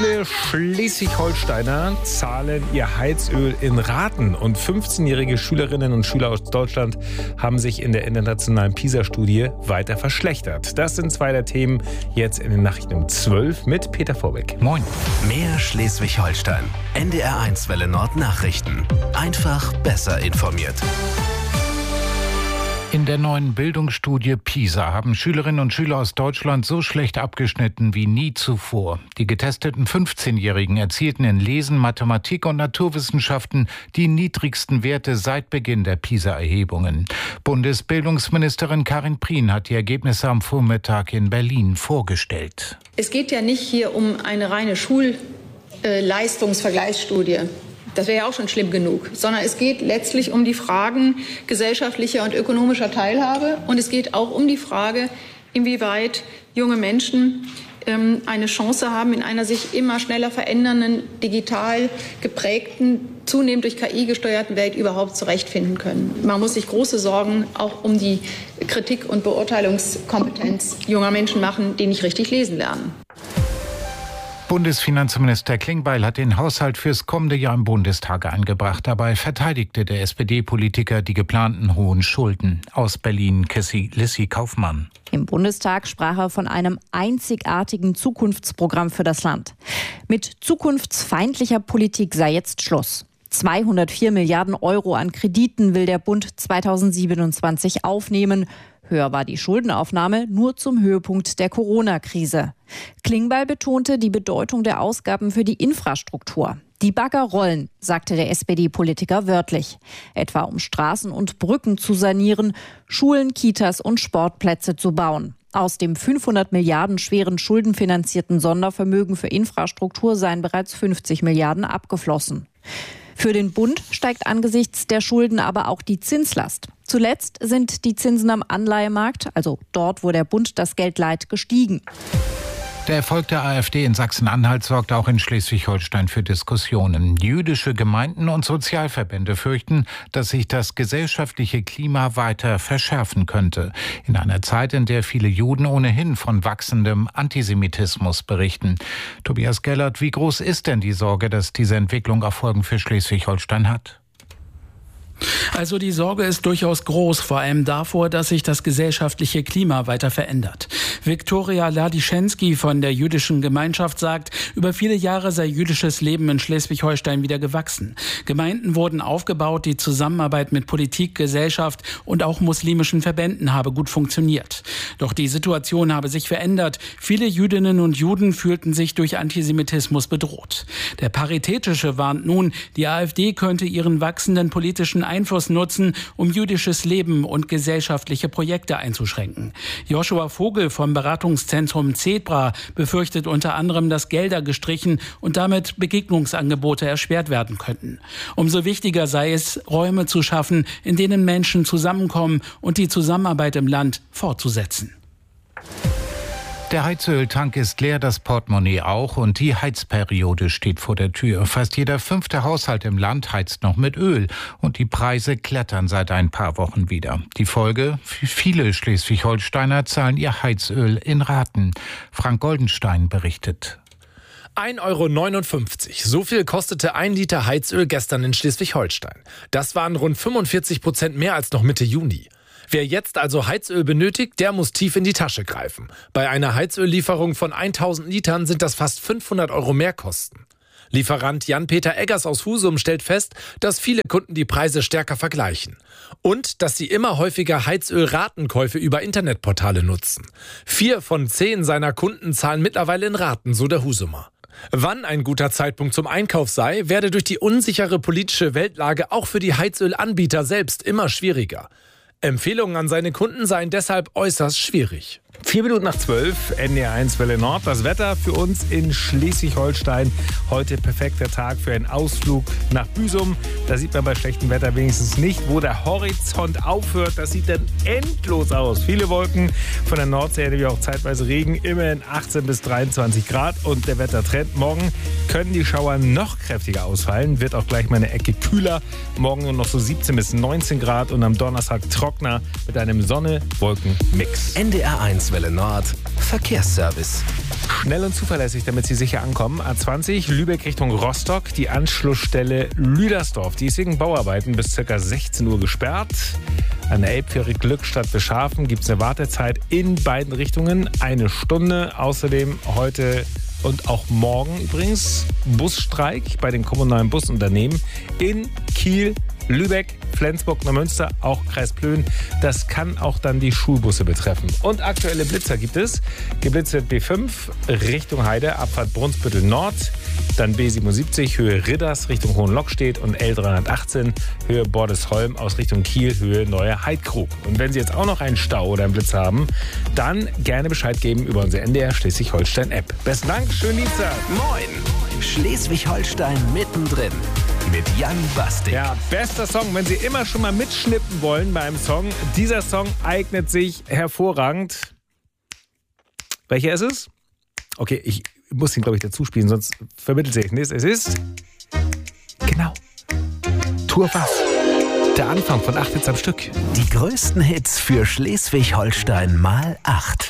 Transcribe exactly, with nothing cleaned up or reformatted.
Viele Schleswig-Holsteiner zahlen ihr Heizöl in Raten und fünfzehnjährige Schülerinnen und Schüler aus Deutschland haben sich in der internationalen PISA-Studie weiter verschlechtert. Das sind zwei der Themen jetzt in den Nachrichten um zwölf mit Peter Vorbeck. Moin. Mehr Schleswig-Holstein. N D R eins Welle Nord Nachrichten. Einfach besser informiert. In der neuen Bildungsstudie PISA haben Schülerinnen und Schüler aus Deutschland so schlecht abgeschnitten wie nie zuvor. Die getesteten fünfzehnjährigen erzielten in Lesen, Mathematik und Naturwissenschaften die niedrigsten Werte seit Beginn der PISA-Erhebungen. Bundesbildungsministerin Karin Prien hat die Ergebnisse am Vormittag in Berlin vorgestellt. Es geht ja nicht hier um eine reine Schulleistungsvergleichsstudie. Das wäre ja auch schon schlimm genug, sondern es geht letztlich um die Fragen gesellschaftlicher und ökonomischer Teilhabe. Und es geht auch um die Frage, inwieweit junge Menschen ähm, eine Chance haben, in einer sich immer schneller verändernden, digital geprägten, zunehmend durch K I gesteuerten Welt überhaupt zurechtfinden können. Man muss sich große Sorgen auch um die Kritik- und Beurteilungskompetenz junger Menschen machen, die nicht richtig lesen lernen. Bundesfinanzminister Klingbeil hat den Haushalt fürs kommende Jahr im Bundestag eingebracht. Dabei verteidigte der S P D-Politiker die geplanten hohen Schulden. Aus Berlin, Lissy Kaufmann. Im Bundestag sprach er von einem einzigartigen Zukunftsprogramm für das Land. Mit zukunftsfeindlicher Politik sei jetzt Schluss. zweihundertvier Milliarden Euro an Krediten will der Bund zweitausendsiebenundzwanzig aufnehmen. Höher war die Schuldenaufnahme nur zum Höhepunkt der Corona-Krise. Klingbeil betonte die Bedeutung der Ausgaben für die Infrastruktur. Die Bagger rollen, sagte der S P D-Politiker wörtlich. Etwa um Straßen und Brücken zu sanieren, Schulen, Kitas und Sportplätze zu bauen. Aus dem fünfhundert Milliarden schweren schuldenfinanzierten Sondervermögen für Infrastruktur seien bereits fünfzig Milliarden abgeflossen. Für den Bund steigt angesichts der Schulden aber auch die Zinslast. Zuletzt sind die Zinsen am Anleihemarkt, also dort, wo der Bund das Geld leiht, gestiegen. Der Erfolg der AfD in Sachsen-Anhalt sorgt auch in Schleswig-Holstein für Diskussionen. Jüdische Gemeinden und Sozialverbände fürchten, dass sich das gesellschaftliche Klima weiter verschärfen könnte. In einer Zeit, in der viele Juden ohnehin von wachsendem Antisemitismus berichten. Tobias Gellert, wie groß ist denn die Sorge, dass diese Entwicklung auch Folgen für Schleswig-Holstein hat? Also die Sorge ist durchaus groß, vor allem davor, dass sich das gesellschaftliche Klima weiter verändert. Viktoria Ladischenski von der jüdischen Gemeinschaft sagt, über viele Jahre sei jüdisches Leben in Schleswig-Holstein wieder gewachsen. Gemeinden wurden aufgebaut, die Zusammenarbeit mit Politik, Gesellschaft und auch muslimischen Verbänden habe gut funktioniert. Doch die Situation habe sich verändert. Viele Jüdinnen und Juden fühlten sich durch Antisemitismus bedroht. Der Paritätische warnt nun, die AfD könnte ihren wachsenden politischen Einfluss nutzen, um jüdisches Leben und gesellschaftliche Projekte einzuschränken. Joshua Vogel vom Beratungszentrum Zebra befürchtet unter anderem, dass Gelder gestrichen und damit Begegnungsangebote erschwert werden könnten. Umso wichtiger sei es, Räume zu schaffen, in denen Menschen zusammenkommen und die Zusammenarbeit im Land fortzusetzen. Der Heizöltank ist leer, das Portemonnaie auch und die Heizperiode steht vor der Tür. Fast jeder fünfte Haushalt im Land heizt noch mit Öl und die Preise klettern seit ein paar Wochen wieder. Die Folge? Viele Schleswig-Holsteiner zahlen ihr Heizöl in Raten. Frank Goldenstein berichtet. ein Euro neunundfünfzig. So viel kostete ein Liter Heizöl gestern in Schleswig-Holstein. Das waren rund fünfundvierzig Prozent mehr als noch Mitte Juni. Wer jetzt also Heizöl benötigt, der muss tief in die Tasche greifen. Bei einer Heizöllieferung von tausend Litern sind das fast fünfhundert Euro Mehrkosten. Lieferant Jan-Peter Eggers aus Husum stellt fest, dass viele Kunden die Preise stärker vergleichen. Und dass sie immer häufiger Heizöl-Ratenkäufe über Internetportale nutzen. Vier von zehn seiner Kunden zahlen mittlerweile in Raten, so der Husumer. Wann ein guter Zeitpunkt zum Einkauf sei, werde durch die unsichere politische Weltlage auch für die Heizölanbieter selbst immer schwieriger. Empfehlungen an seine Kunden seien deshalb äußerst schwierig. Vier Minuten nach zwölf, N D R eins Welle Nord. Das Wetter für uns in Schleswig-Holstein. Heute perfekter Tag für einen Ausflug nach Büsum. Da sieht man bei schlechtem Wetter wenigstens nicht, wo der Horizont aufhört. Das sieht dann endlos aus. Viele Wolken, von der Nordsee natürlich auch zeitweise Regen. Immerhin achtzehn bis dreiundzwanzig Grad und der Wettertrend. Morgen können die Schauer noch kräftiger ausfallen. Wird auch gleich mal eine Ecke kühler. Morgen nur noch so siebzehn bis neunzehn Grad und am Donnerstag trockener mit einem Sonne-Wolken-Mix. N D R eins eins Welle Nord. Verkehrsservice. Schnell und zuverlässig, damit Sie sicher ankommen. A zwanzig Lübeck Richtung Rostock, die Anschlussstelle Lüdersdorf. Die ist wegen Bauarbeiten bis ca. sechzehn Uhr gesperrt. An der Elbfähre Glückstadt Beschafen gibt es eine Wartezeit in beiden Richtungen. Eine Stunde. Außerdem heute und auch morgen übrigens Busstreik bei den kommunalen Busunternehmen in Kiel, Lübeck, Flensburg, Neumünster, auch Kreis Plön. Das kann auch dann die Schulbusse betreffen. Und aktuelle Blitzer gibt es. Geblitzt wird B fünf Richtung Heide, Abfahrt Brunsbüttel Nord. Dann B siebenundsiebzig Höhe Ridders Richtung Hohenlockstedt und L dreihundertachtzehn Höhe Bordesholm aus Richtung Kiel, Höhe Neue Heidkrug. Und wenn Sie jetzt auch noch einen Stau oder einen Blitz haben, dann gerne Bescheid geben über unsere N D R Schleswig-Holstein-App. Besten Dank, schönen Dienstag. Moin! Schleswig-Holstein mittendrin mit Jan Bastik. Ja, bester Song, wenn Sie immer schon mal mitschnippen wollen bei einem Song. Dieser Song eignet sich hervorragend. Welcher ist es? Okay, ich muss ihn, glaube ich, dazu spielen, sonst vermittelt sich nichts. Es ist, genau, Tour was. Der Anfang von acht Hits am Stück. Die größten Hits für Schleswig-Holstein mal acht.